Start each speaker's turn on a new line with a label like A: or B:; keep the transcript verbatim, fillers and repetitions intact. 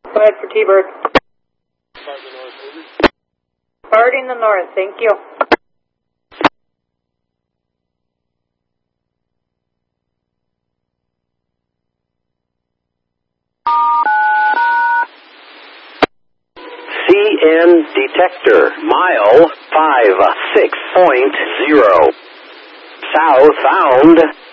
A: Go ahead for T-Bird. Farting the north, thank you.
B: C N detector, mile five six point zero. Southbound.